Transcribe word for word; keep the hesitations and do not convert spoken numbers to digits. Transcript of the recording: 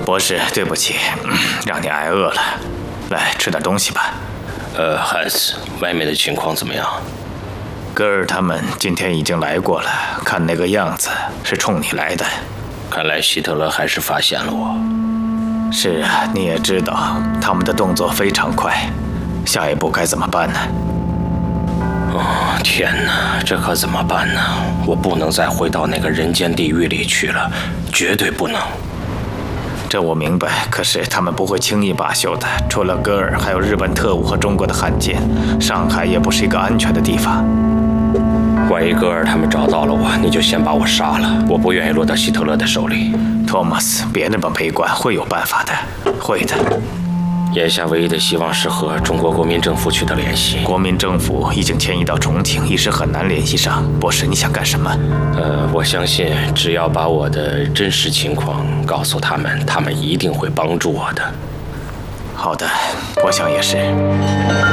博士，对不起，让你挨饿了。来，吃点东西吧。 呃，汉斯，外面的情况怎么样？ 戈尔他们今天已经来过了，看那个样子是冲你来的。 看来希特勒还是发现了我。 是啊，你也知道，他们的动作非常快。下一步该怎么办呢？ 哦，天哪，这可怎么办呢？我不能再回到那个人间地狱里去了，绝对不能。 这我明白，可是他们不会轻易罢休的。除了戈尔，还有日本特务和中国的汉奸，上海也不是一个安全的地方。 万一戈尔他们找到了我，你就先把我杀了，我不愿意落到希特勒的手里。 托马斯，别那么悲观，会有办法的，会的。 眼下唯一的希望是和中国国民政府取得联系。 国民政府已经迁移到重庆，一时很难联系上。博士，你想干什么？ 呃，我相信只要把我的真实情况告诉他们，他们一定会帮助我的。 好的，我想也是。